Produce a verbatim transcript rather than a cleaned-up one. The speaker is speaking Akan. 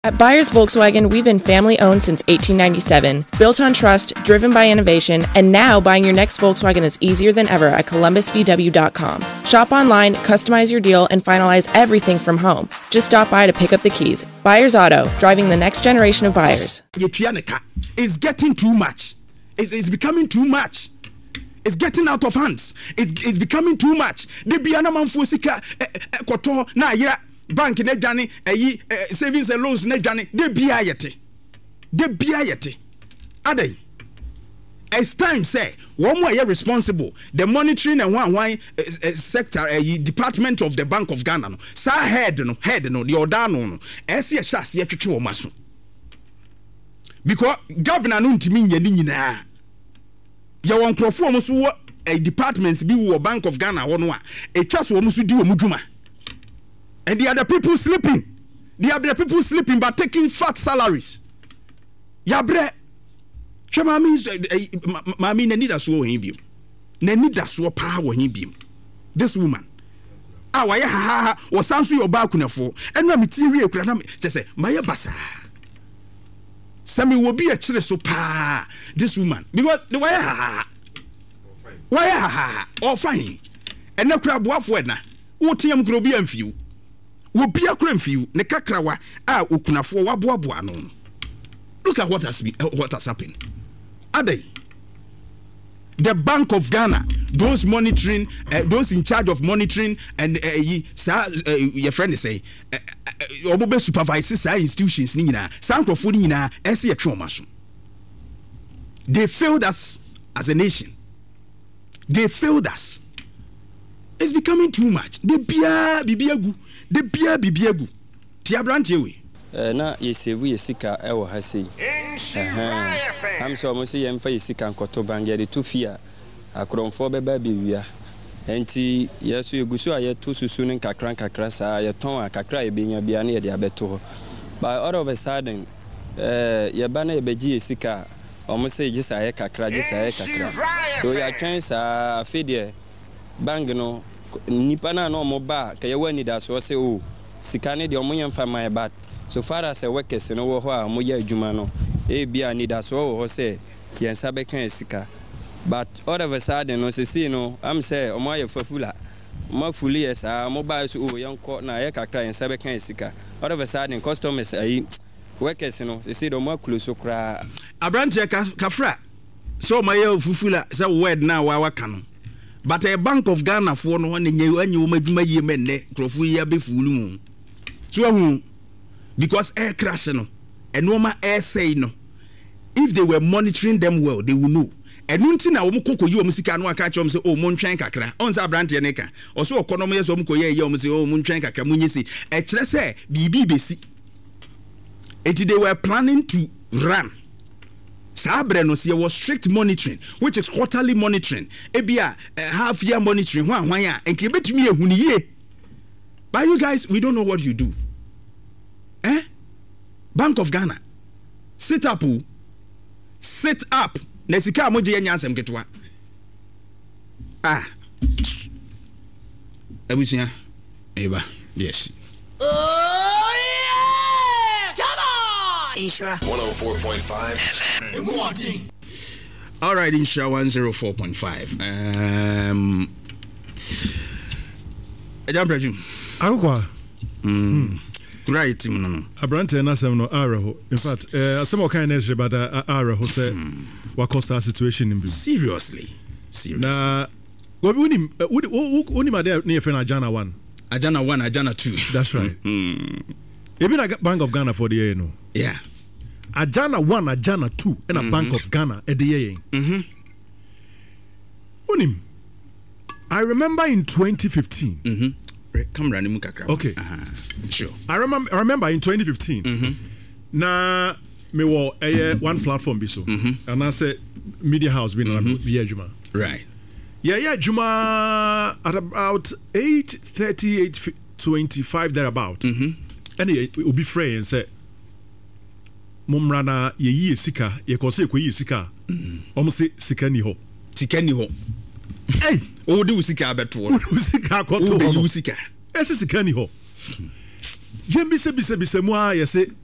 At Buyers Volkswagen, we've been family-owned since eighteen ninety-seven, built on trust, driven by innovation, and now buying your next Volkswagen is easier than ever at columbus v w dot com. Shop online, customize your deal, and finalize everything from home. Just stop by to pick up the keys. Buyers Auto, driving the next generation of buyers. It's getting too much. It's, it's becoming too much. It's getting out of hands. It's, it's becoming too much. The biana manfosika koto na yira. Bank ne dwane ayi savings and loans ne dwane de bia yete de bia yete adai it's time say one more responsible the monitoring and one one sector ayi department of the Bank of Ghana no sa head no head no the odano no ese ye hya se twetwe wo maso because governor no ntimi nya ni nyina ya won krofo mo so a departments bi wo Bank of Ghana wo no a etwa so wo so di wo mudwuma. And the other people sleeping. The other people sleeping but taking fat salaries. Yabre. Che mami mami ne need aso hin biem. Ne need aso pa wo hin biem. This woman. Ah wa ya ha ha wo sanso your ba kunafo. Enu amiti wie kura na che say maye basa. Sami wo bi a kire so pa this woman because the way ha ha. Why ha ha or fine. Enu kura boafo na. Wo tiam kuro bi amfiu. Wo bia kura mfiu ne kakrawa a okunafo waboaboa no. Look at what has been, uh, what has happened. Adey, the Bank of Ghana, those monitoring, uh, those in charge of monitoring, and uh, ye, sir, uh, your friend is say, obobe uh, uh, supervise sa institutions ni na, sankrofo ni na, ese ye trauma so. They failed us as a nation. They failed us. It's becoming too much. They bia bibiagu. De bia bibiagu ti abrante we eh na yesevu yesika e wo ha sei eh am so mo se yemfa yesika nkoto bange de tufia akromfo beba bewia enti yeso yegusu aye to susu nin kakran kakra sa ye ton akakra e benya bia na ye de abeto ho by all of a sudden eh ye ba na ye beji yesika omo se gisa aye kakra gisa aye kakra so ya twen sa afede bang no nipa na no mo ba ka ye wani da so se o sika ne de omo yemfa my bad so far as a workers no wo ho a mo ya adwuma no e bia ni da so wo ho se yensa be kan sika but all of a sudden no se see no am say omo ya fafula mo fuli yes a mo ba so o yenko na ye kakra yensa be kan sika all of a sudden customers ayi workers no se see do mo close so kra abrante kafra so mo ya fufula say word na wa waka no. But a Bank of Ghana for no one in you and you make my year men, Crofuya be fool. So, because air crash no, and no ma air say no. If they were monitoring them well, they will know. And Nuntina Omoko, you Musika no catch them say, oh, Monchan Kakra, on Zabrantia Neka, or so economies Omko, you say, oh, Monchan Kakra, Munisi, a Tresse, B B C. And they were planning to run. Sabre no see was strict monitoring, which is quarterly monitoring. Ebia uh, half year monitoring. One one year. And kibet me ehuni ye. But you guys, we don't know what you do. Eh? Bank of Ghana. Sit up. Sit up. Nesika moje nyansem ketwa. Ah. Abusia. Eba. Yes. Oh yeah! Come on! Ishra one oh four point five. All right, Insha one oh four point five. Um, Adam Brajum. Agwa. Hmm. Right, no no. Abrante na sem no araho. In fact, uh, some kind of but araho say what cause our situation in. Seriously. Seriously. Na what we uni uni ma dey near friend Ajana one. Ajana one, Ajana two. That's right. Hmm. Even a Bank of Ghana for the year, no. Yeah. Ajana one, Ajana two, and a mm-hmm. Bank of Ghana at the year. Mm-hmm. Unim. I remember in twenty fifteen. Mm-hmm. Come run mukakra. Okay. Uh-huh. Sure. I remember. I remember in twenty fifteen. Mm-hmm. Na me wo a one platform be so, mm-hmm. and I said media house being mm-hmm. via Juma. Right. Yeah, yeah, Juma at about eight thirty, eight twenty-five thereabout. Mm-hmm. And it will be free and say, Mumrana ye ye sika, ye kose kwe ye sika, almost say sika ni ho. Sika ni ho. Hey, oh, do sika beto. Do sika koto. Oh, do sika. Ese sika ni ho. Jembi se bise bise mua ye se